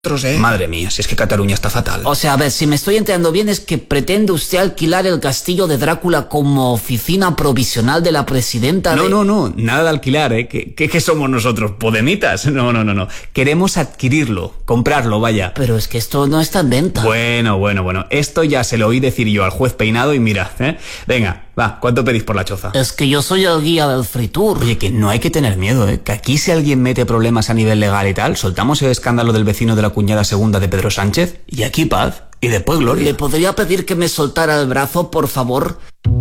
Madre mía, si es que Cataluña está fatal. O sea, a ver, si me estoy enterando bien es que pretende usted alquilar el castillo de Drácula como oficina provisional de la presidenta de... No, nada de alquilar, ¿eh? ¿Qué somos nosotros? ¿Podemitas? No. Queremos adquirirlo, comprarlo, vaya. Pero es que esto no está en venta. Bueno. Esto ya se lo oí decir yo al juez Peinado y mira, ¿eh? Venga, va, ¿cuánto pedís por la choza? Es que yo soy el guía del Fritur. Oye, que no hay que tener miedo, ¿eh? Que aquí si alguien mete problemas a nivel legal y tal, soltamos el escándalo del vecino de la cuñada segunda de Pedro Sánchez y aquí paz y después gloria. ¿Le podría pedir que me soltara el brazo, por favor?